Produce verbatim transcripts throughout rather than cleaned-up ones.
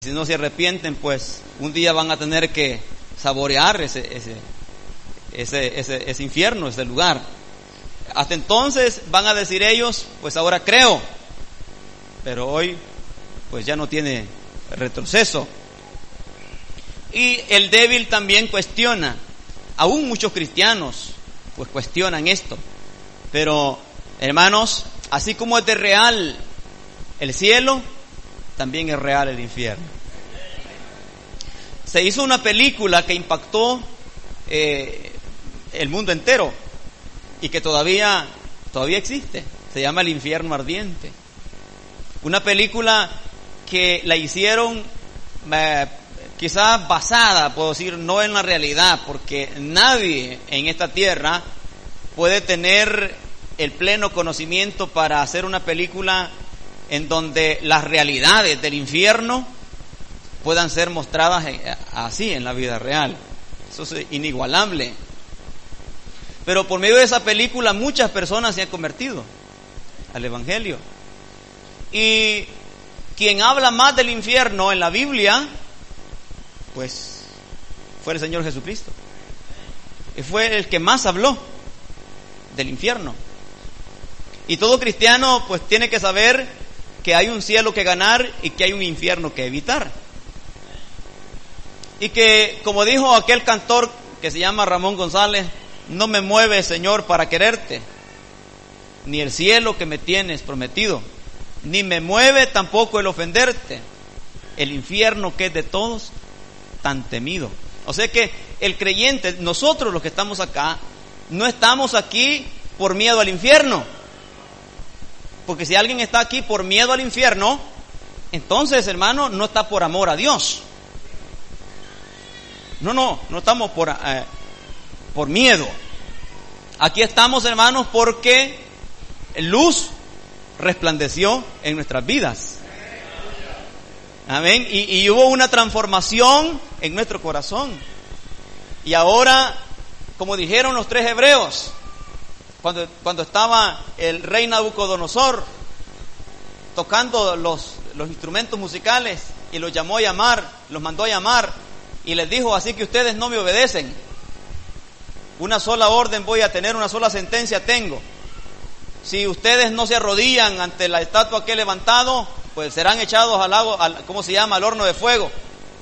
Si no se arrepienten, pues un día van a tener que saborear ese, ese, ese, ese, ese infierno, ese lugar. Hasta entonces van a decir ellos, pues ahora creo, pero hoy pues ya no tiene retroceso. Y el débil también cuestiona, aún muchos cristianos pues cuestionan esto, pero hermanos, así como es de real el cielo, también es real el infierno. Se hizo una película que impactó eh, el mundo entero y que todavía, todavía existe. Se llama El infierno ardiente. Una película que la hicieron eh, quizás basada, puedo decir, no en la realidad, porque nadie en esta tierra puede tener el pleno conocimiento para hacer una película en donde las realidades del infierno puedan ser mostradas así en la vida real. Eso es inigualable. Pero por medio de esa película muchas personas se han convertido al Evangelio. Y quien habla más del infierno en la Biblia, pues fue el Señor Jesucristo. Y fue el que más habló del infierno. Y todo cristiano pues tiene que saber que hay un cielo que ganar y que hay un infierno que evitar. Y que, como dijo aquel cantor que se llama Ramón González, no me mueve, Señor, para quererte, ni el cielo que me tienes prometido, ni me mueve tampoco el ofenderte, el infierno que es de todos tan temido. O sea que el creyente, nosotros los que estamos acá, no estamos aquí por miedo al infierno. Porque si alguien está aquí por miedo al infierno, entonces, hermano, no está por amor a Dios. No, no, no estamos por, eh, por miedo. Aquí estamos, hermanos, porque luz resplandeció en nuestras vidas. Amén. Y, y hubo una transformación en nuestro corazón. Y ahora, como dijeron los tres hebreos, Cuando, cuando estaba el rey Nabucodonosor tocando los, los instrumentos musicales y los llamó a llamar, los mandó a llamar y les dijo: así que ustedes no me obedecen, una sola orden voy a tener, una sola sentencia tengo. Si ustedes no se arrodillan ante la estatua que he levantado, pues serán echados al lago, al, ¿cómo se llama?, al horno de fuego.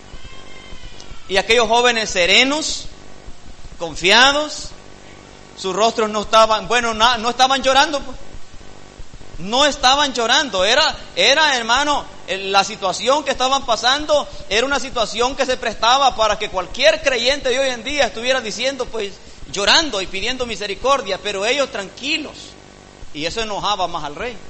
Y aquellos jóvenes serenos, confiados, sus rostros no estaban, bueno, no, no estaban llorando, pues. No estaban llorando, era, era, hermano, la situación que estaban pasando era una situación que se prestaba para que cualquier creyente de hoy en día estuviera diciendo, pues, llorando y pidiendo misericordia, pero ellos tranquilos. Y eso enojaba más al rey.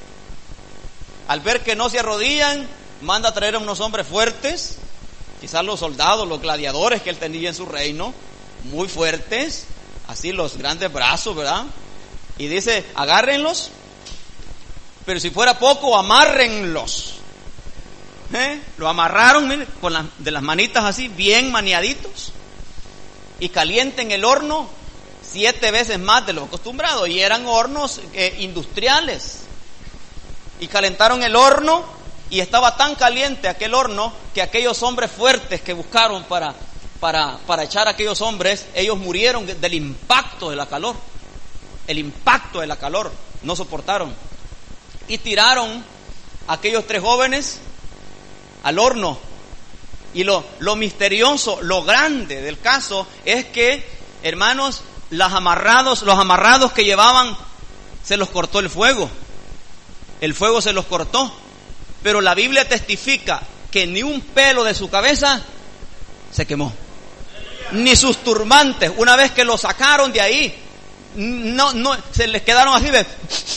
Al ver que no se arrodillan, manda a traer a unos hombres fuertes, quizás los soldados, los gladiadores que él tenía en su reino, muy fuertes, así los grandes brazos, ¿verdad? Y dice, agárrenlos, pero si fuera poco, amárrenlos. ¿Eh? Lo amarraron, miren, con las, de las manitas así, bien maniaditos, y calienten el horno siete veces más de lo acostumbrado. Y eran hornos eh, industriales. Y calentaron el horno, y estaba tan caliente aquel horno que aquellos hombres fuertes que buscaron para... Para, para echar a aquellos hombres, ellos murieron del impacto de la calor. El impacto de la calor, no soportaron. Y tiraron a aquellos tres jóvenes al horno. Y lo, lo misterioso, lo grande del caso es que, hermanos, los amarrados, los amarrados que llevaban, se los cortó el fuego. El fuego se los cortó. Pero la Biblia testifica que ni un pelo de su cabeza se quemó, ni sus turbantes. Una vez que lo sacaron de ahí, no, no, se les quedaron así, ¿ves?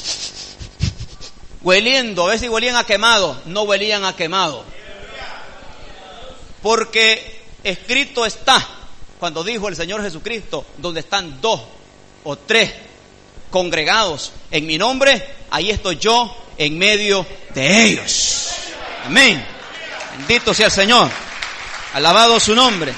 Hueliendo, a ver si huelían a quemado. No huelían a quemado, porque escrito está, cuando dijo el Señor Jesucristo, donde están dos o tres congregados en mi nombre, ahí estoy yo en medio de ellos. Amén. Bendito sea el Señor, alabado su nombre.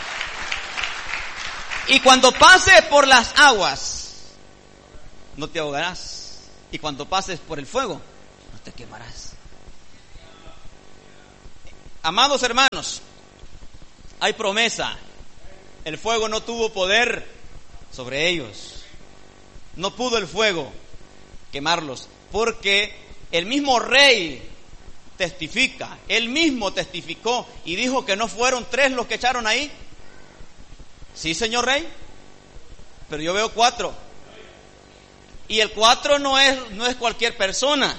Y cuando pases por las aguas, no te ahogarás. Y cuando pases por el fuego, no te quemarás. Amados hermanos, hay promesa. El fuego no tuvo poder sobre ellos. No pudo el fuego quemarlos, porque el mismo rey testifica, él mismo testificó y dijo que no fueron tres los que echaron ahí. Sí, señor rey, pero yo veo cuatro. Y el cuatro no es, no es cualquier persona.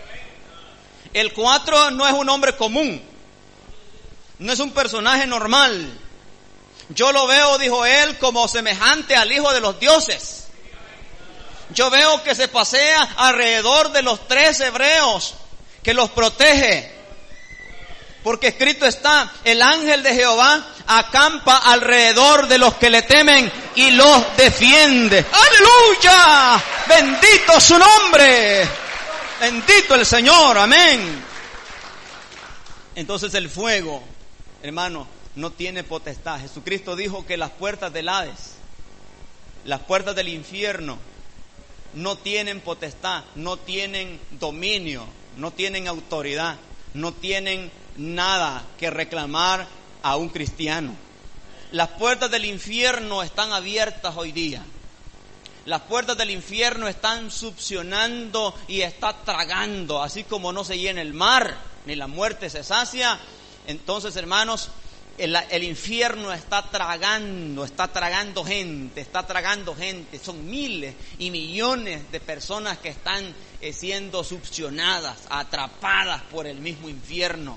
El cuatro no es un hombre común. No es un personaje normal. Yo lo veo, dijo él, como semejante al Hijo de los dioses. Yo veo que se pasea alrededor de los tres hebreos, que los protege. Porque escrito está, el ángel de Jehová acampa alrededor de los que le temen y los defiende. ¡Aleluya! ¡Bendito su nombre! ¡Bendito el Señor! ¡Amén! Entonces el fuego, hermano, no tiene potestad. Jesucristo dijo que las puertas del Hades, las puertas del infierno, no tienen potestad, no tienen dominio, no tienen autoridad, no tienen nada que reclamar a un cristiano. Las puertas del infierno están abiertas hoy día. Las puertas del infierno están succionando y está tragando, así como no se llena el mar, ni la muerte se sacia. Entonces, hermanos, el, el infierno está tragando, está tragando gente, está tragando gente. Son miles y millones de personas que están eh, siendo succionadas, atrapadas por el mismo infierno.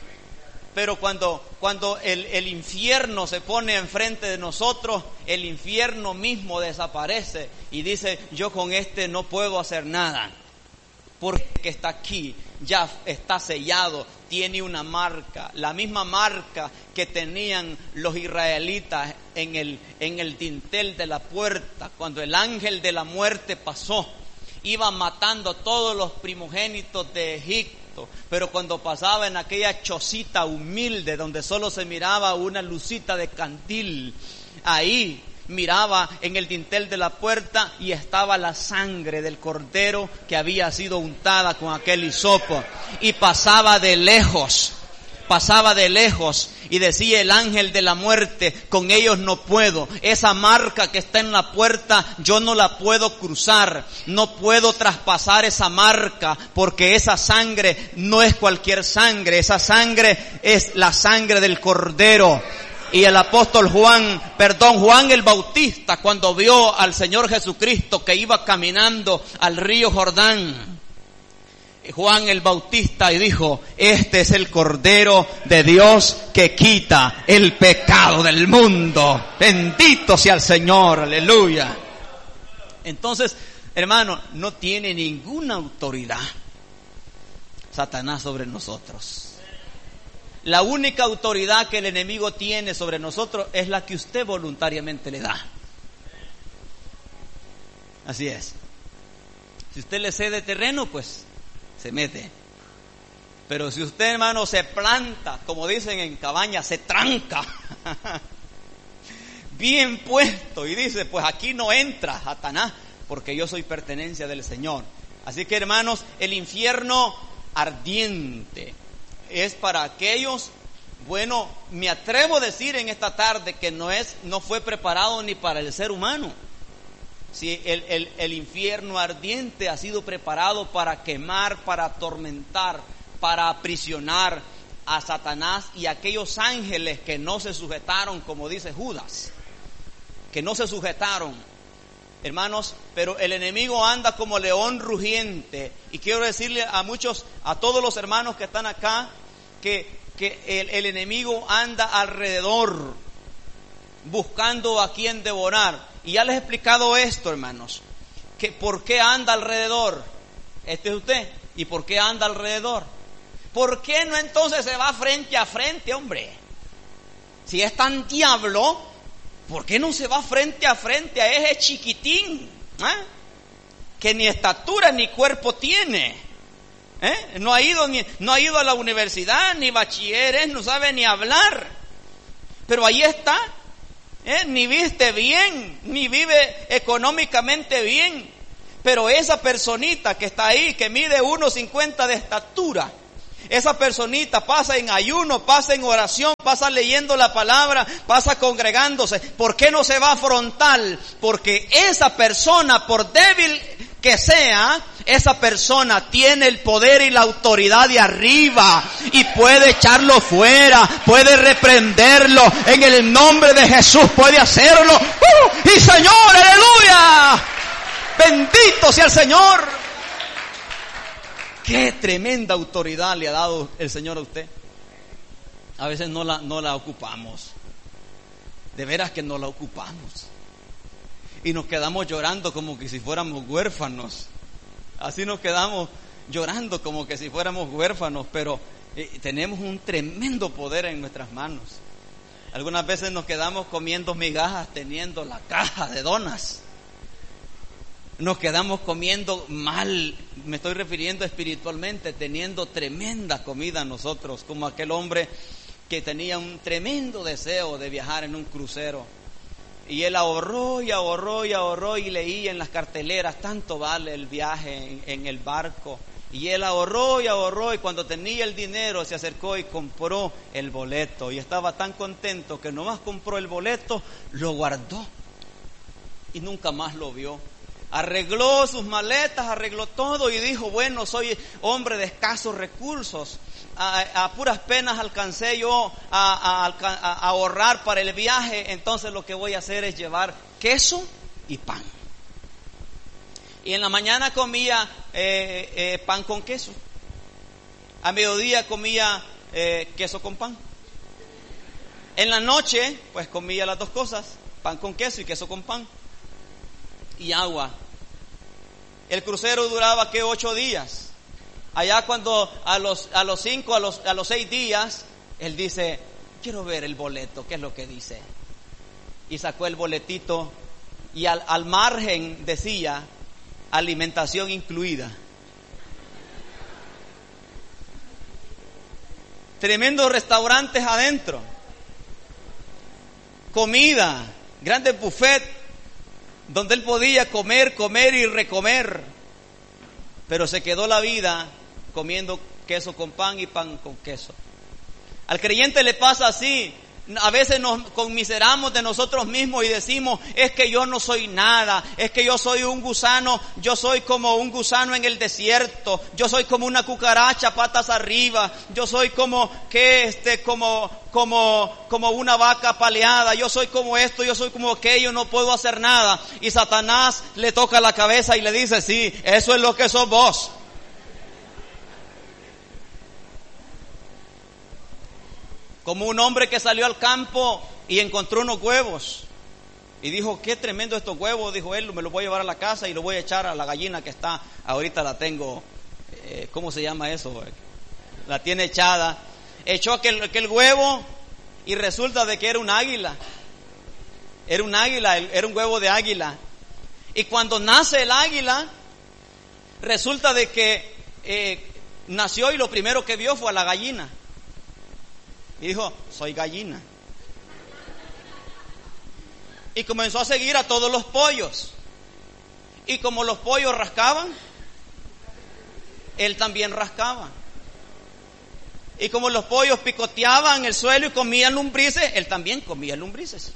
Pero cuando, cuando el, el infierno se pone enfrente de nosotros, el infierno mismo desaparece y dice, yo con este no puedo hacer nada, porque está aquí, ya está sellado, tiene una marca, la misma marca que tenían los israelitas en el, en el dintel de la puerta, cuando el ángel de la muerte pasó, iba matando a todos los primogénitos de Egipto. Pero cuando pasaba en aquella chocita humilde donde solo se miraba una lucita de candil, ahí miraba en el dintel de la puerta y estaba la sangre del cordero que había sido untada con aquel hisopo, y pasaba de lejos, pasaba de lejos y decía el ángel de la muerte, con ellos no puedo, esa marca que está en la puerta yo no la puedo cruzar, no puedo traspasar esa marca, porque esa sangre no es cualquier sangre, esa sangre es la sangre del cordero. Y el apóstol Juan, perdón, Juan el Bautista, cuando vio al Señor Jesucristo que iba caminando al río Jordán, Juan el Bautista, y dijo, este es el Cordero de Dios que quita el pecado del mundo. Bendito sea el Señor, aleluya. Entonces, hermano, no tiene ninguna autoridad Satanás sobre nosotros. La única autoridad que el enemigo tiene sobre nosotros es la que usted voluntariamente le da. Así es. Si usted le cede terreno, pues se mete. Pero si usted, hermano, se planta, como dicen en Cabaña, se tranca bien puesto y dice, pues aquí no entra Satanás, porque yo soy pertenencia del Señor. Así que, hermanos, el infierno ardiente es para aquellos, bueno, me atrevo a decir en esta tarde que no es, no fue preparado ni para el ser humano. Si el, el, el infierno ardiente ha sido preparado para quemar, para atormentar, para aprisionar a Satanás y a aquellos ángeles que no se sujetaron, como dice Judas, que no se sujetaron, hermanos. Pero el enemigo anda como león rugiente, y quiero decirle a muchos, a todos los hermanos que están acá, que, que el, el enemigo anda alrededor buscando a quien devorar. Y ya les he explicado esto, hermanos, que por qué anda alrededor. Este es usted. ¿Y por qué anda alrededor? ¿Por qué no entonces se va frente a frente, hombre? Si es tan diablo, ¿por qué no se va frente a frente a ese chiquitín? ¿Eh? Que ni estatura ni cuerpo tiene. ¿Eh? No ha ido ni, no ha ido a la universidad, ni bachilleres, no sabe ni hablar. Pero ahí está. ¿Eh? Ni viste bien, ni vive económicamente bien. Pero esa personita que está ahí, que mide uno cincuenta de estatura, Esa personita pasa en ayuno, pasa en oración, pasa leyendo la palabra, pasa congregándose. ¿Por qué no se va frontal? Porque esa persona, por débil que sea, esa persona tiene el poder y la autoridad de arriba y puede echarlo fuera, puede reprenderlo en el nombre de Jesús, puede hacerlo. ¡Uh! Y Señor, aleluya, bendito sea el Señor. Qué tremenda autoridad le ha dado el Señor a usted. A veces no la, no la ocupamos, de veras que no la ocupamos. Y nos quedamos llorando como que si fuéramos huérfanos. Así nos quedamos llorando como que si fuéramos huérfanos, pero eh, tenemos un tremendo poder en nuestras manos. Algunas veces nos quedamos comiendo migajas teniendo la caja de donas. Nos quedamos comiendo mal, me estoy refiriendo espiritualmente, teniendo tremenda comida nosotros, como aquel hombre que tenía un tremendo deseo de viajar en un crucero. Y él ahorró y ahorró y ahorró y leía en las carteleras, tanto vale el viaje en, en el barco. Y él ahorró y ahorró y cuando tenía el dinero se acercó y compró el boleto. Y estaba tan contento que nomás compró el boleto, lo guardó y nunca más lo vio. Arregló sus maletas, arregló todo y dijo, bueno, soy hombre de escasos recursos. A, a puras penas alcancé yo a, a, a, a ahorrar para el viaje, entonces lo que voy a hacer es llevar queso y pan. Y en la mañana comía eh, eh, pan con queso. A mediodía comía eh, queso con pan. En la noche, pues comía las dos cosas, pan con queso y queso con pan. Y agua. El crucero duraba que ocho días. Allá cuando a los a los cinco, a los a los seis días, él dice, quiero ver el boleto, ¿qué es lo que dice? Y sacó el boletito y al, al margen decía alimentación incluida. Tremendos restaurantes adentro, comida, grandes buffets donde él podía comer, comer y recomer, pero se quedó la vida comiendo queso con pan y pan con queso. Al creyente le pasa así. A veces nos conmiseramos de nosotros mismos y decimos, es que yo no soy nada, es que yo soy un gusano, yo soy como un gusano en el desierto, yo soy como una cucaracha patas arriba, yo soy como que este como como como una vaca paleada, yo soy como esto, yo soy como aquello, no puedo hacer nada. Y Satanás le toca la cabeza y le dice, sí, eso es lo que sos vos. Como un hombre que salió al campo y encontró unos huevos y dijo, qué tremendo estos huevos, dijo él, me los voy a llevar a la casa y los voy a echar a la gallina que está, ahorita la tengo, eh, ¿cómo se llama eso? La tiene echada. Echó aquel, aquel huevo y resulta de que era un águila, era un águila, era un huevo de águila. Y cuando nace el águila, resulta de que eh, nació y lo primero que vio fue a la gallina. Y dijo, soy gallina. Y comenzó a seguir a todos los pollos. Y como los pollos rascaban, él también rascaba. Y como los pollos picoteaban el suelo y comían lombrices, él también comía lombrices.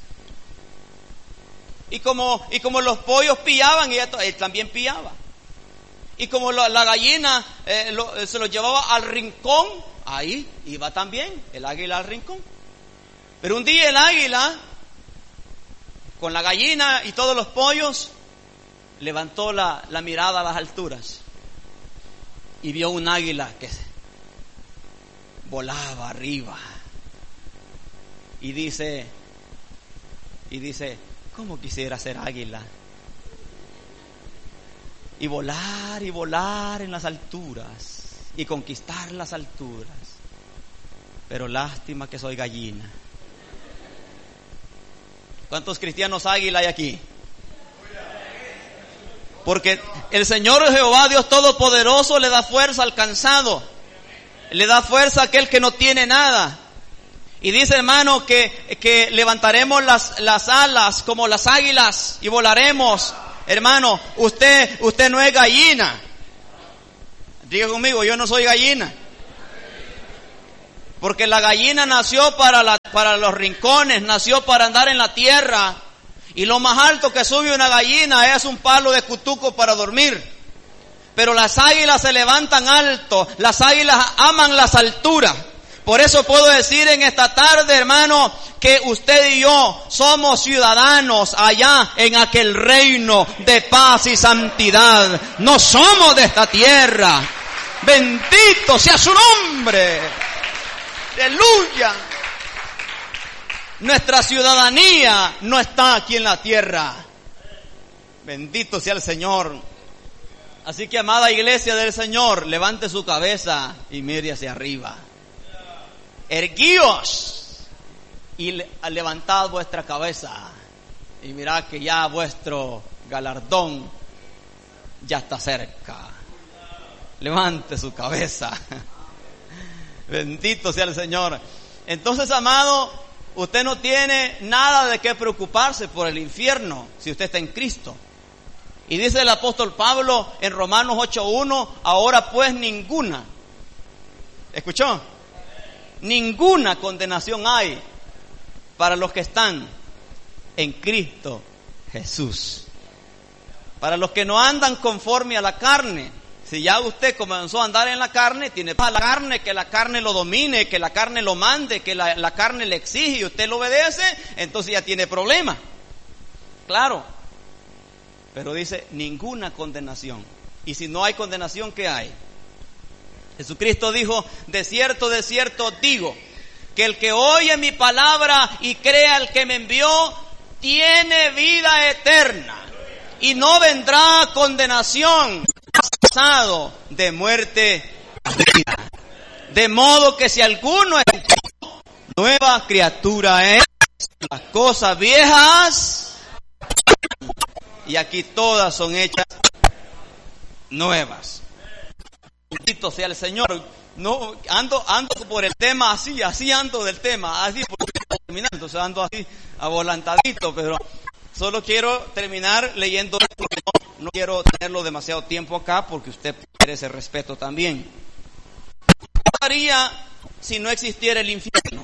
Y como, y como los pollos pillaban, él también pillaba. Y como la, la gallina eh, lo, se lo llevaba al rincón, ahí iba también el águila al rincón. Pero un día el águila, con la gallina y todos los pollos, levantó la, la mirada a las alturas y vio un águila que volaba arriba. Y dice, y dice, ¿cómo quisiera ser águila? Y volar y volar en las alturas y conquistar las alturas. Pero lástima que soy gallina. ¿Cuántos cristianos águila hay aquí? Porque el Señor Jehová, Dios Todopoderoso, le da fuerza al cansado, le da fuerza a aquel que no tiene nada. Y dice, hermano, que, que levantaremos las, las alas como las águilas y volaremos. Hermano, usted, usted no es gallina. Diga conmigo, yo no soy gallina. Porque la gallina nació para, la, para los rincones, nació para andar en la tierra. Y lo más alto que sube una gallina es un palo de cutuco para dormir. Pero las águilas se levantan alto, las águilas aman las alturas. Por eso puedo decir en esta tarde, hermano, que usted y yo somos ciudadanos allá en aquel reino de paz y santidad. No somos de esta tierra. Bendito sea su nombre. Aleluya. Nuestra ciudadanía no está aquí en la tierra. Bendito sea el Señor. Así que, amada iglesia del Señor, levante su cabeza y mire hacia arriba. Erguíos y levantad vuestra cabeza y mirad que ya vuestro galardón ya está cerca. Levante su cabeza. Bendito sea el Señor. Entonces, amado, usted no tiene nada de qué preocuparse por el infierno si usted está en Cristo. Y dice el apóstol Pablo en Romanos ocho uno, ahora pues ninguna, ¿escuchó? Ninguna condenación hay para los que están en Cristo Jesús. Para los que no andan conforme a la carne. Si ya usted comenzó a andar en la carne, tiene para la carne, que la carne lo domine, que la carne lo mande, que la, la carne le exige y usted lo obedece, entonces ya tiene problema. Claro. Pero dice, ninguna condenación. Y si no hay condenación, ¿qué hay? Jesucristo dijo, de cierto, de cierto digo, que el que oye mi palabra y crea al que me envió, tiene vida eterna. Y no vendrá condenación, pasado de muerte a vida. De modo que si alguno es nueva criatura es, las cosas viejas, y aquí todas son hechas nuevas. Bendito sea el Señor. No ando ando por el tema así, así ando del tema, así porque estoy terminando, entonces ando así avolantadito, pero solo quiero terminar leyendo esto, porque no, no quiero tenerlo demasiado tiempo acá porque usted merece respeto también. ¿Qué pasaría si no existiera el infierno?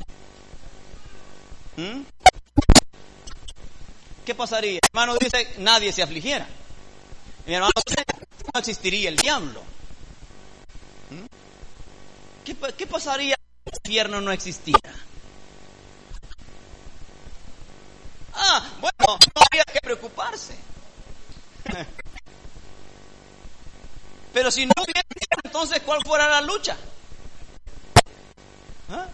¿Mm? ¿Qué pasaría? Mi hermano dice, nadie se afligiera. Mi hermano dice, no existiría el diablo. ¿Mm? ¿Qué, ¿Qué pasaría si el infierno no existiera? Ah, bueno, no habría que preocuparse. Pero si no hubiera, entonces, ¿cuál fuera la lucha? ¿Ah?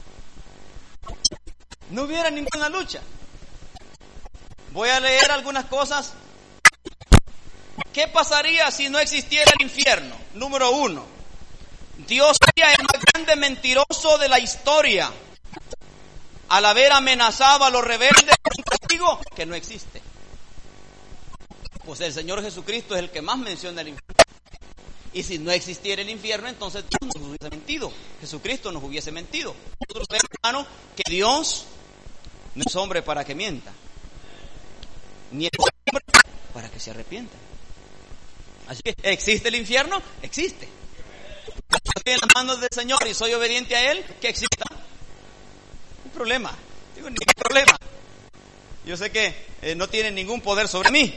No hubiera ninguna lucha. Voy a leer algunas cosas. ¿Qué pasaría si no existiera el infierno? Número uno, Dios sería el más grande mentiroso de la historia al haber amenazado a los rebeldes con un castigo que no existe. Pues el Señor Jesucristo es el que más menciona el infierno. Y si no existiera el infierno, entonces Dios nos hubiese mentido. Jesucristo nos hubiese mentido. Nosotros vemos, hermano, que Dios no es hombre para que mienta, ni es hombre para que se arrepienta. Así que, ¿existe el infierno? Existe. Estoy en las manos del Señor y soy obediente a Él, que exista. No hay problema. Digo, ningún problema. Yo sé que eh, no tiene ningún poder sobre mí.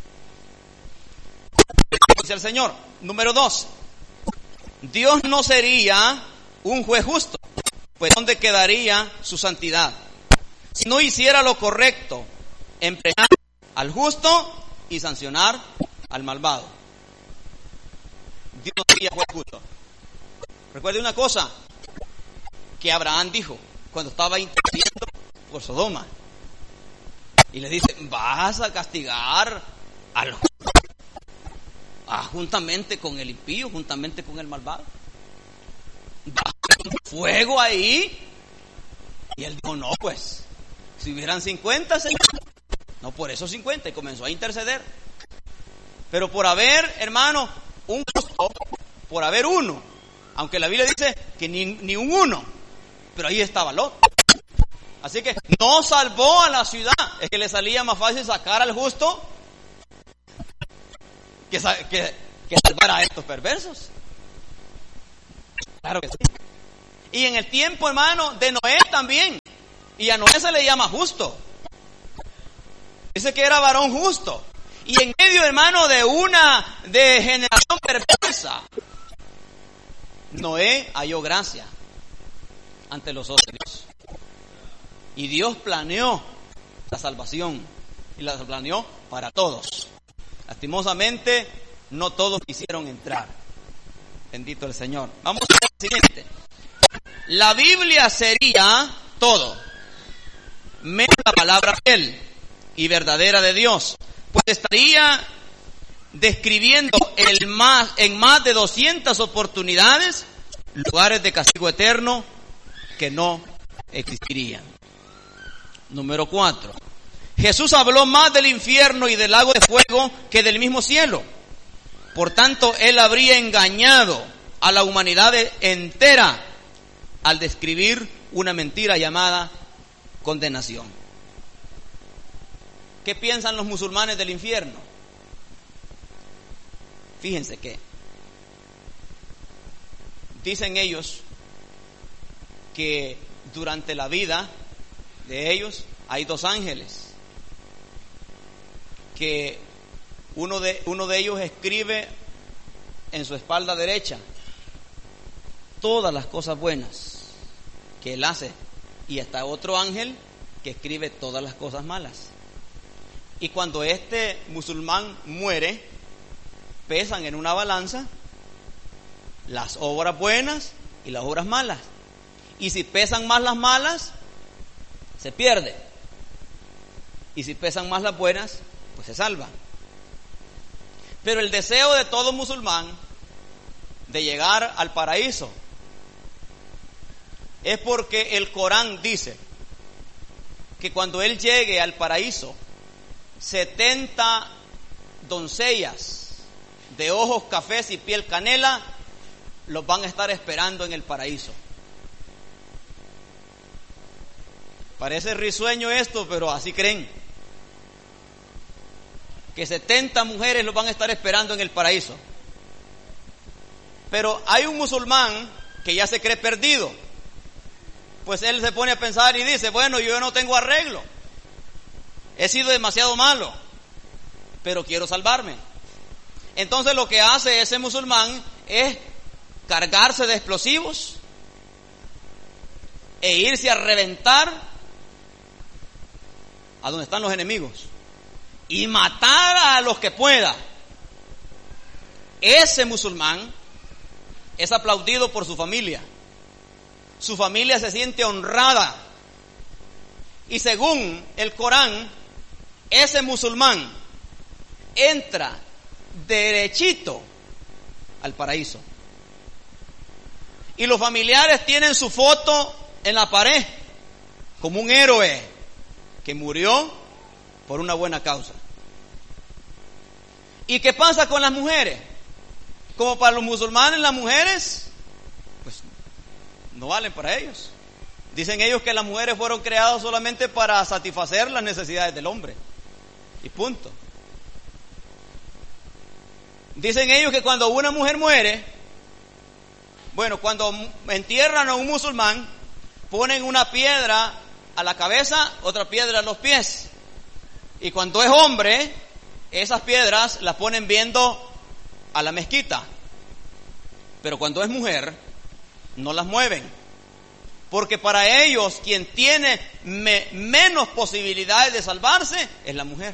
Dice el Señor. Número dos, Dios no sería un juez justo, pues ¿dónde quedaría su santidad? Si no hiciera lo correcto, emplear al justo y sancionar al malvado. Dios no sería juez justo. Recuerde una cosa que Abraham dijo cuando estaba intercediendo por Sodoma. Y le dice, vas a castigar al justo. Ah, juntamente con el impío, juntamente con el malvado. Va un fuego ahí. Y él dijo, no, pues, si hubieran cincuenta, Señor. No, por eso cincuenta. Y comenzó a interceder. Pero por haber, hermano, un justo, por haber uno. Aunque la Biblia dice que ni, ni un uno. Pero ahí estaba Lot. Así que no salvó a la ciudad. Es que le salía más fácil sacar al justo Que, que, que salvar a estos perversos. Claro que sí. Y en el tiempo, hermano, de Noé también. Y a Noé se le llama justo. Dice que era varón justo. Y en medio, hermano, de una de generación perversa, Noé halló gracia ante los ojos de Dios. Y Dios planeó la salvación. Y la planeó para todos. Lastimosamente, no todos quisieron entrar. Bendito el Señor. Vamos a ver el siguiente. La Biblia sería todo, menos la palabra fiel y verdadera de Dios, pues estaría describiendo el más, en más de doscientas oportunidades lugares de castigo eterno que no existirían. Número cuatro. Jesús habló más del infierno y del lago de fuego que del mismo cielo. Por tanto, él habría engañado a la humanidad entera al describir una mentira llamada condenación. ¿Qué piensan los musulmanes del infierno? Fíjense que dicen ellos que durante la vida de ellos hay dos ángeles, que uno de, uno de ellos escribe en su espalda derecha todas las cosas buenas que él hace, y está otro ángel que escribe todas las cosas malas. Y cuando este musulmán muere, pesan en una balanza las obras buenas y las obras malas. Y si pesan más las malas, se pierde. Y si pesan más las buenas, pues se salva. Pero el deseo de todo musulmán de llegar al paraíso es porque el Corán dice que cuando él llegue al paraíso, setenta doncellas de ojos cafés y piel canela los van a estar esperando en el paraíso. Parece risueño esto, pero así creen. Que setenta mujeres los van a estar esperando en el paraíso. Pero hay un musulmán que ya se cree perdido. Pues él se pone a pensar y dice, bueno, yo no tengo arreglo. He sido demasiado malo, pero quiero salvarme. Entonces lo que hace ese musulmán es cargarse de explosivos e irse a reventar a donde están los enemigos y matar a los que pueda. Ese musulmán es aplaudido por su familia. Su familia se siente honrada. Y según el Corán, ese musulmán entra derechito al paraíso. Y los familiares tienen su foto en la pared como un héroe que murió por una buena causa. ¿Y qué pasa con las mujeres? Como para los musulmanes las mujeres pues no valen para ellos. Dicen ellos que las mujeres fueron creadas solamente para satisfacer las necesidades del hombre. Y punto. Dicen ellos que cuando una mujer muere, bueno, cuando entierran a un musulmán, ponen una piedra a la cabeza, otra piedra a los pies. Y cuando es hombre, esas piedras las ponen viendo a la mezquita. Pero cuando es mujer, no las mueven. Porque para ellos, quien tiene me, menos posibilidades de salvarse es la mujer.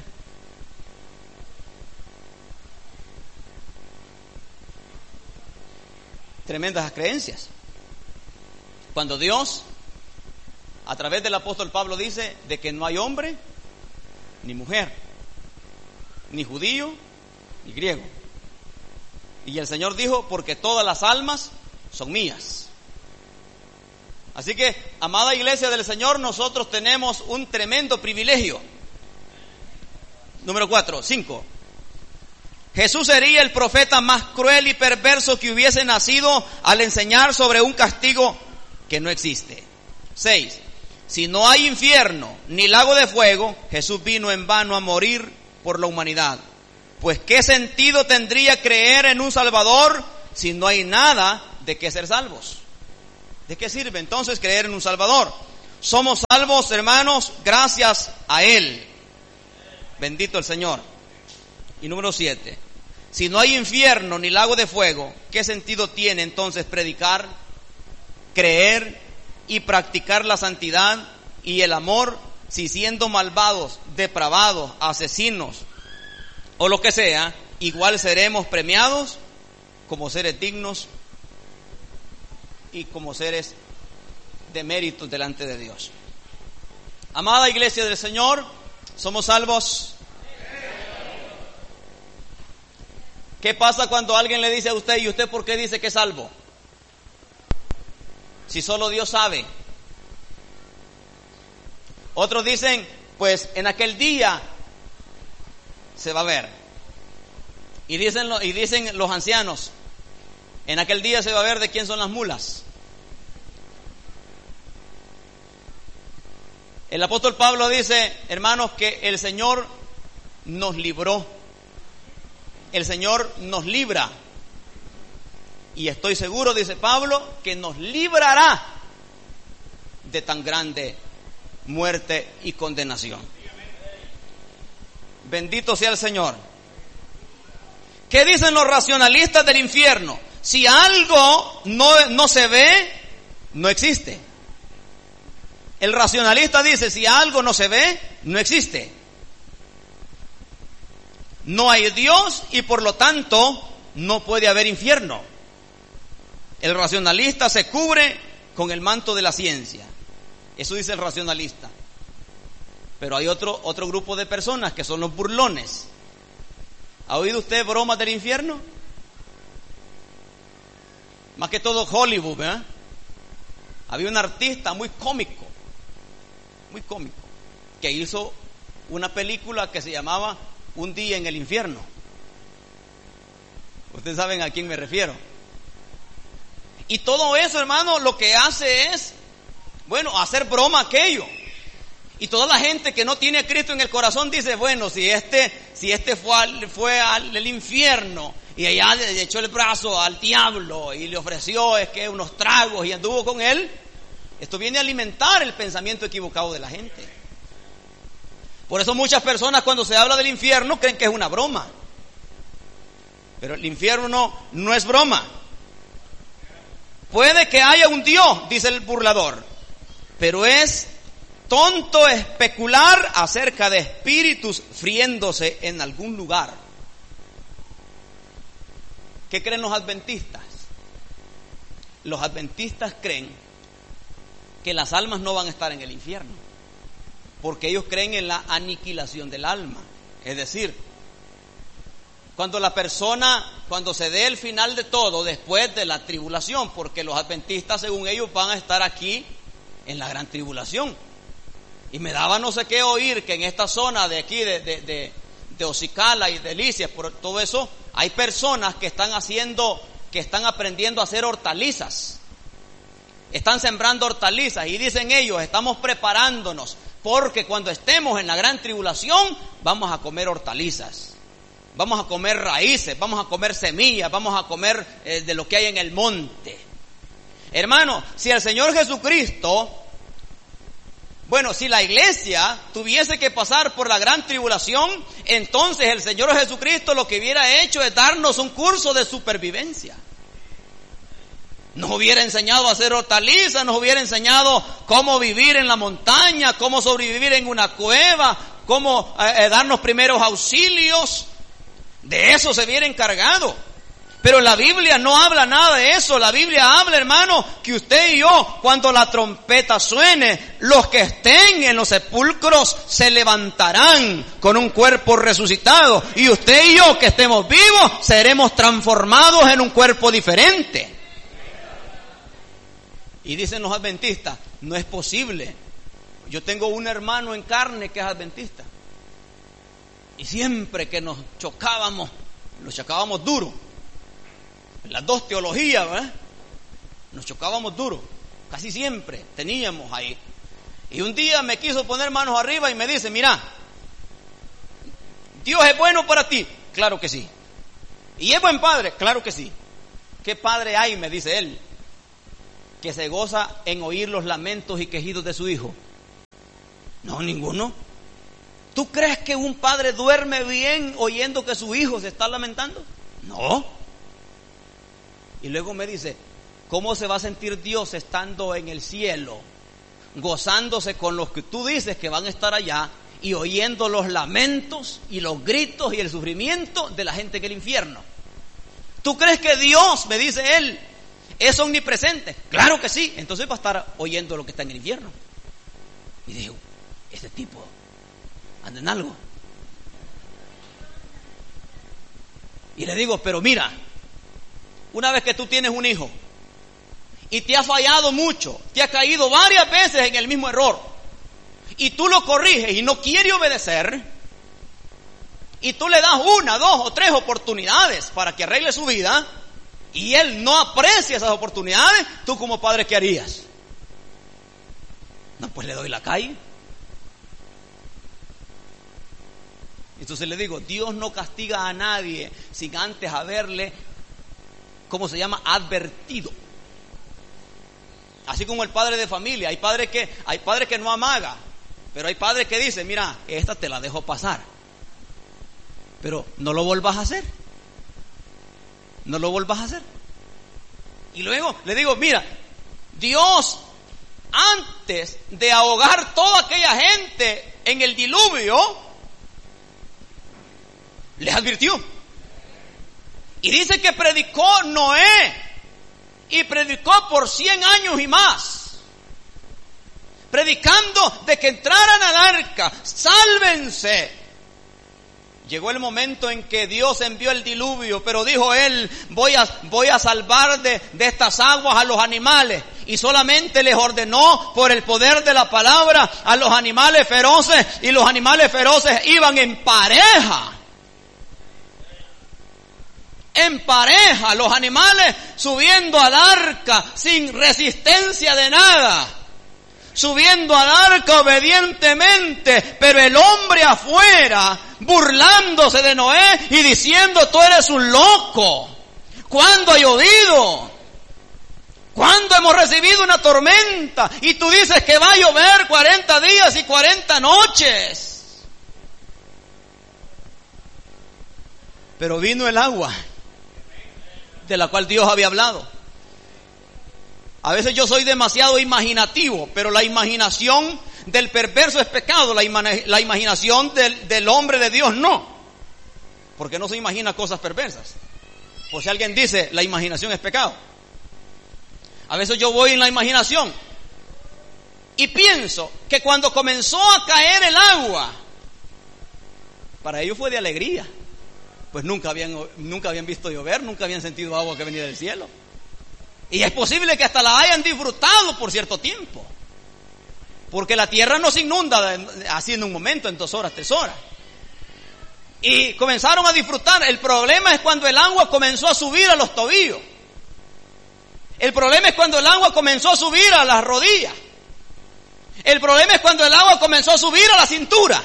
Tremendas creencias. Cuando Dios, a través del apóstol Pablo, dice de que no hay hombre ni mujer, ni judío ni griego. Y el Señor dijo, porque todas las almas son mías. Así que, amada iglesia del Señor, nosotros tenemos un tremendo privilegio. Número cuatro, cinco. Jesús sería el profeta más cruel y perverso que hubiese nacido al enseñar sobre un castigo que no existe. Seis. Si no hay infierno ni lago de fuego, Jesús vino en vano a morir por la humanidad. Pues ¿qué sentido tendría creer en un Salvador si no hay nada de qué ser salvos? ¿De qué sirve entonces creer en un Salvador? Somos salvos, hermanos, gracias a Él. Bendito el Señor. Y número siete. Si no hay infierno ni lago de fuego, ¿qué sentido tiene entonces predicar, creer y practicar la santidad y el amor, si siendo malvados, depravados, asesinos o lo que sea, igual seremos premiados como seres dignos y como seres de méritos delante de Dios? Amada iglesia del Señor, ¿somos salvos? ¿Qué pasa cuando alguien le dice a usted, ¿y usted por qué dice que es salvo? Si solo Dios sabe. Otros dicen, pues en aquel día se va a ver. Y dicen, y dicen los ancianos, en aquel día se va a ver de quién son las mulas. El apóstol Pablo dice, hermanos, que el Señor nos libró. El Señor nos libra. Y estoy seguro, dice Pablo, que nos librará de tan grande muerte y condenación. Bendito sea el Señor. ¿Qué dicen los racionalistas del infierno? Si algo no, no se ve, no existe. El racionalista dice, si algo no se ve, no existe. No hay Dios y por lo tanto no puede haber infierno. El racionalista se cubre con el manto de la ciencia. Eso dice el racionalista. Pero hay otro, otro grupo de personas que son los burlones. ¿Ha oído usted bromas del infierno? Más que todo Hollywood, ¿eh? Había un artista muy cómico, muy cómico, que hizo una película que se llamaba Un día en el infierno. Ustedes saben a quién me refiero. Y todo eso, hermano, lo que hace es, bueno, hacer broma aquello. Y toda la gente que no tiene a Cristo en el corazón dice, bueno, si este, si este fue al, fue al infierno y allá le echó el brazo al diablo y le ofreció es que unos tragos y anduvo con él, esto viene a alimentar el pensamiento equivocado de la gente. Por eso muchas personas cuando se habla del infierno creen que es una broma. Pero el infierno no, no es broma. Puede que haya un Dios, dice el burlador, pero es tonto especular acerca de espíritus friéndose en algún lugar. ¿Qué creen los adventistas? Los adventistas creen que las almas no van a estar en el infierno, porque ellos creen en la aniquilación del alma. Es decir, cuando la persona, cuando se dé el final de todo, después de la tribulación, porque los adventistas, según ellos, van a estar aquí en la gran tribulación. Y me daba no sé qué oír que en esta zona de aquí, de, de, de, de Ocicala y Delicias, por todo eso, hay personas que están haciendo, que están aprendiendo a hacer hortalizas. Están sembrando hortalizas y dicen ellos, estamos preparándonos, porque cuando estemos en la gran tribulación, vamos a comer hortalizas. Vamos a comer raíces, vamos a comer semillas, vamos a comer eh, de lo que hay en el monte. Hermano, si el Señor Jesucristo, bueno, si la iglesia tuviese que pasar por la gran tribulación, entonces el Señor Jesucristo lo que hubiera hecho es darnos un curso de supervivencia. Nos hubiera enseñado a hacer hortalizas, nos hubiera enseñado cómo vivir en la montaña, cómo sobrevivir en una cueva, cómo eh, darnos primeros auxilios. De eso se hubiera encargado. Pero la Biblia no habla nada de eso. La Biblia habla, hermano, que usted y yo, cuando la trompeta suene, los que estén en los sepulcros se levantarán con un cuerpo resucitado. Y usted y yo, que estemos vivos, seremos transformados en un cuerpo diferente. Y dicen los adventistas, no es posible. Yo tengo un hermano en carne que es adventista. Y siempre que nos chocábamos, nos chocábamos duro. Las dos teologías, ¿verdad? Nos chocábamos duro. Casi siempre teníamos ahí. Y un día me quiso poner manos arriba y me dice, mira, Dios es bueno para ti. Claro que sí. ¿Y es buen padre? Claro que sí. ¿Qué padre hay? Me dice él. que se goza en oír los lamentos y quejidos de su hijo? No, ninguno. ¿Tú crees que un padre duerme bien oyendo que su hijo se está lamentando? No. Y luego me dice, ¿cómo se va a sentir Dios estando en el cielo, gozándose con los que tú dices que van a estar allá y oyendo los lamentos y los gritos y el sufrimiento de la gente en el infierno? ¿Tú crees que Dios, me dice él, es omnipresente? Claro que sí. Entonces va a estar oyendo lo que está en el infierno. Y digo, este tipo anda en algo. Y le digo, pero mira, una vez que tú tienes un hijo y te ha fallado mucho, te ha caído varias veces en el mismo error, y tú lo corriges y no quiere obedecer, y tú le das una, dos o tres oportunidades para que arregle su vida, y él no aprecia esas oportunidades, ¿tú como padre qué harías? No, pues le doy la calle. Entonces le digo, Dios no castiga a nadie sin antes haberle, ¿cómo se llama?, advertido. Así como el padre de familia, hay padres que, hay padres que no amaga, pero hay padres que dicen, mira, esta te la dejo pasar, pero no lo vuelvas a hacer. No lo vuelvas a hacer. Y luego le digo, mira, Dios, antes de ahogar toda aquella gente en el diluvio, les advirtió. Y dice que predicó Noé, y predicó por cien años y más, predicando de que entraran al arca, sálvense. Llegó el momento en que Dios envió el diluvio, pero dijo él, voy a, voy a salvar de, de estas aguas a los animales. Y solamente les ordenó por el poder de la palabra a los animales feroces, y los animales feroces iban en pareja. En pareja, los animales subiendo al arca sin resistencia de nada, subiendo al arca obedientemente, pero el hombre afuera burlándose de Noé y diciendo, tú eres un loco. ¿Cuándo ha llovido? ¿Cuándo hemos recibido una tormenta? Y tú dices que va a llover cuarenta días y cuarenta noches. Pero vino el agua de la cual Dios había hablado. A veces yo soy demasiado imaginativo, pero la imaginación del perverso es pecado, la, ima- la imaginación del, del hombre de Dios no, porque no se imagina cosas perversas. Por si alguien dice, la imaginación es pecado. A veces yo voy en la imaginación y pienso que cuando comenzó a caer el agua, para ellos fue de alegría, pues nunca habían, nunca habían visto llover, nunca habían sentido agua que venía del cielo. Y es posible que hasta la hayan disfrutado por cierto tiempo, porque la tierra no se inunda así en un momento, en dos horas, tres horas. Y comenzaron a disfrutar. El problema es cuando el agua comenzó a subir a los tobillos. El problema es cuando el agua comenzó a subir a las rodillas. El problema es cuando el agua comenzó a subir a la cintura.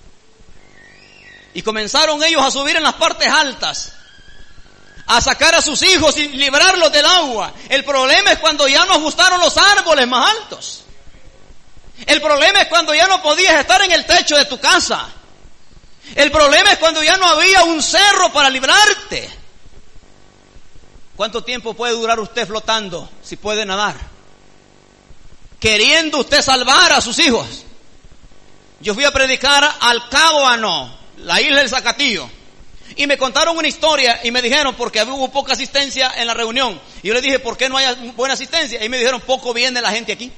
Y comenzaron ellos a subir en las partes altas, a sacar a sus hijos y librarlos del agua. El problema es cuando ya nos gustaron los árboles más altos. El problema es cuando ya no podías estar en el techo de tu casa. El problema es cuando ya no había un cerro para librarte. ¿Cuánto tiempo puede durar usted flotando si puede nadar? Queriendo usted salvar a sus hijos. Yo fui a predicar al Cábano, la isla del Zacatillo, y me contaron una historia y me dijeron, porque hubo poca asistencia en la reunión, y yo les dije, ¿por qué no hay buena asistencia? Y me dijeron, poco viene la gente aquí,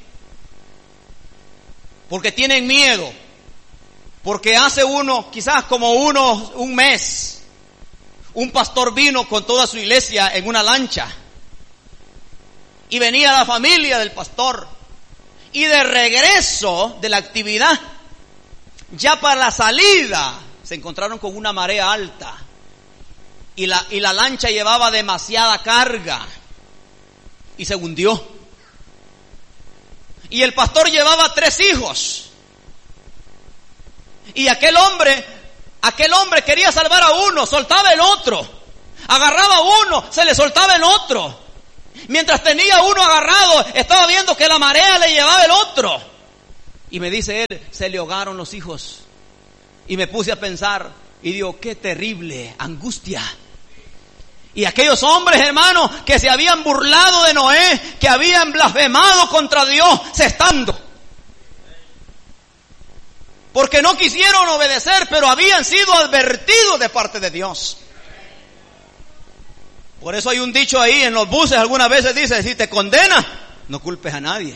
porque tienen miedo, porque hace uno, quizás como uno, un mes, un pastor vino con toda su iglesia en una lancha, y venía la familia del pastor, y de regreso de la actividad, ya para la salida, se encontraron con una marea alta, y la, y la lancha llevaba demasiada carga, y se hundió. Y el pastor llevaba tres hijos, y aquel hombre, aquel hombre quería salvar a uno, soltaba el otro, agarraba a uno, se le soltaba el otro, Mientras tenía uno agarrado, estaba viendo que la marea le llevaba el otro. Y me dice él, se le ahogaron los hijos. Y me puse a pensar y digo, qué terrible angustia. Y aquellos hombres, hermanos, que se habían burlado de Noé, que habían blasfemado contra Dios, se están dando. Porque no quisieron obedecer, pero habían sido advertidos de parte de Dios. Por eso hay un dicho ahí en los buses, algunas veces dice, si te condena, no culpes a nadie.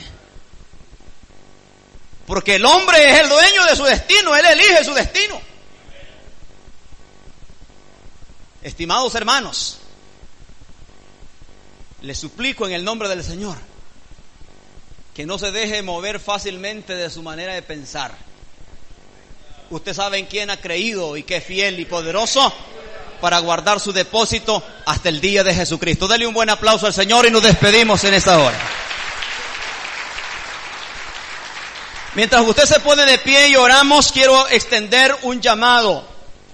Porque el hombre es el dueño de su destino, él elige su destino. Estimados hermanos, les suplico en el nombre del Señor que no se deje mover fácilmente de su manera de pensar. Usted sabe en quién ha creído y que es fiel y poderoso para guardar su depósito hasta el día de Jesucristo. Dele un buen aplauso al Señor y nos despedimos en esta hora. Mientras usted se pone de pie y oramos, quiero extender un llamado.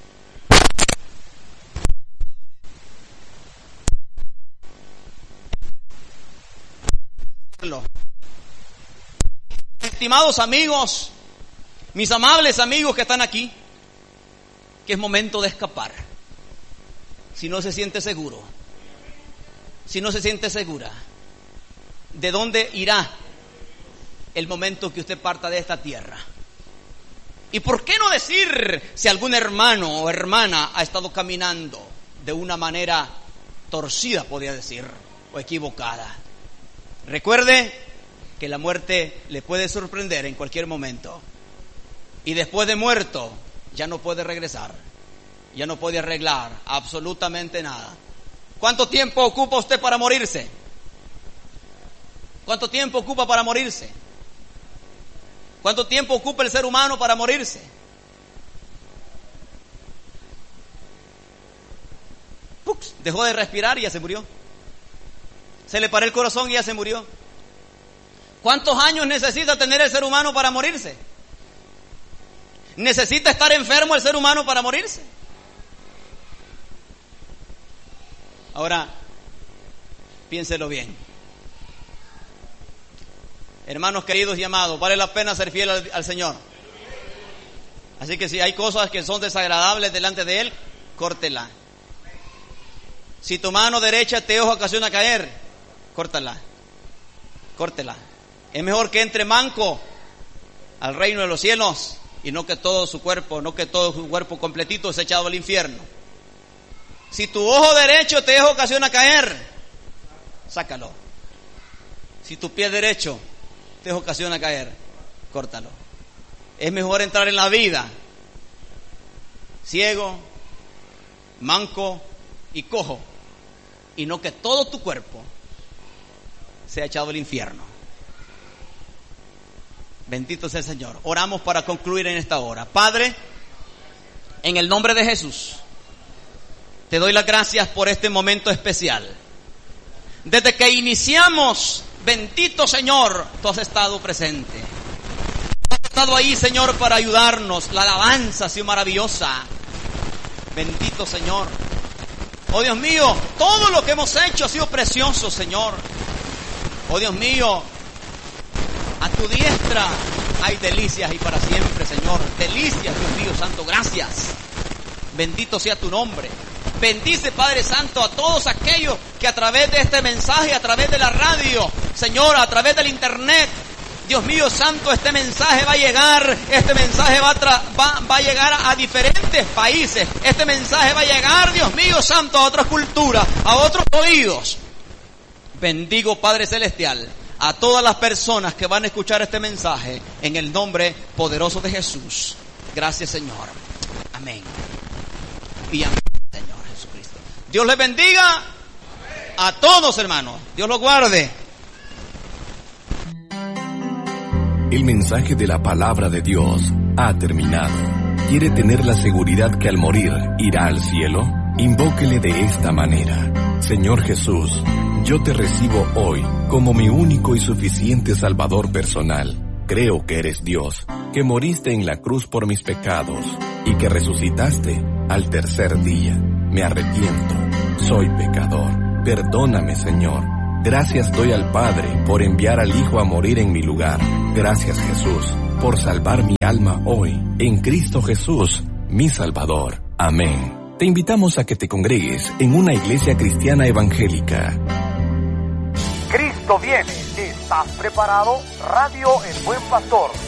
Estimados amigos, mis amables amigos que están aquí, que es momento de escapar. Si no se siente seguro, si no se siente segura, ¿de dónde irá el momento que usted parta de esta tierra? ¿Y por qué no decir si algún hermano o hermana ha estado caminando de una manera torcida, podría decir, o equivocada? Recuerde que la muerte le puede sorprender en cualquier momento. Y después de muerto, ya no puede regresar. Ya no puede arreglar absolutamente nada. ¿Cuánto tiempo ocupa usted para morirse? ¿Cuánto tiempo ocupa para morirse? ¿Cuánto tiempo ocupa el ser humano para morirse? ¡Pux! Dejó de respirar y ya se murió. Se le paró el corazón y ya se murió. ¿Cuántos años necesita tener el ser humano para morirse? ¿Necesita estar enfermo el ser humano para morirse? Ahora, piénselo bien. Hermanos queridos y amados, vale la pena ser fiel al, al Señor. Así que si hay cosas que son desagradables delante de Él, córtela. Si tu mano derecha te ocasiona caer, córtala. Córtela. Es mejor que entre manco al reino de los cielos y no que todo su cuerpo, no que todo su cuerpo completito sea echado al infierno. Si tu ojo derecho te ocasiona caer, sácalo. Si tu pie derecho te ocasiona caer, córtalo. Es mejor entrar en la vida ciego, manco y cojo, y no que todo tu cuerpo sea echado al infierno. Bendito sea el Señor. Oramos para concluir en esta hora. Padre, en el nombre de Jesús, te doy las gracias por este momento especial. Desde que iniciamos, bendito Señor, tú has estado presente. Has estado ahí, Señor, para ayudarnos. La alabanza ha sido maravillosa. Bendito Señor. Oh Dios mío, todo lo que hemos hecho ha sido precioso, Señor. Oh Dios mío, a tu diestra hay delicias y para siempre, Señor. Delicias, Dios mío santo, gracias. Bendito sea tu nombre. Bendice, Padre Santo, a todos aquellos que a través de este mensaje, a través de la radio, Señor, a través del internet, Dios mío santo, este mensaje va a llegar, este mensaje va a, tra- va, va a llegar a, a diferentes países, este mensaje va a llegar, Dios mío santo, a otras culturas, a otros oídos. Bendigo, Padre Celestial, a todas las personas que van a escuchar este mensaje, en el nombre poderoso de Jesús. Gracias, Señor. Amén. Y amén, Señor Jesucristo. Dios les bendiga a todos, hermanos. Dios los guarde. El mensaje de la palabra de Dios ha terminado. ¿Quiere tener la seguridad que al morir irá al cielo? Invóquele de esta manera: Señor Jesús, yo te recibo hoy como mi único y suficiente Salvador personal. Creo que eres Dios, que moriste en la cruz por mis pecados y que resucitaste al tercer día. Me arrepiento, soy pecador. Perdóname, Señor. Gracias doy al Padre por enviar al Hijo a morir en mi lugar. Gracias, Jesús, por salvar mi alma hoy, en Cristo Jesús, mi Salvador. Amén. Te invitamos a que te congregues en una iglesia cristiana evangélica. Cristo viene. ¿Estás preparado? Radio El Buen Pastor